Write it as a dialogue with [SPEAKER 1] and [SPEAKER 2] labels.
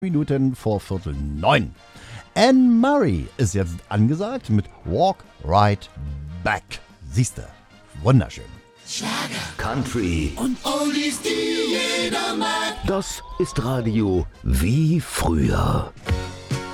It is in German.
[SPEAKER 1] Minuten vor 8:45. Anne Murray ist jetzt angesagt mit Walk Right Back. Siehste, wunderschön.
[SPEAKER 2] Schlager,
[SPEAKER 3] Country
[SPEAKER 2] und Oldies, die jeder mag.
[SPEAKER 3] Das ist Radio wie früher.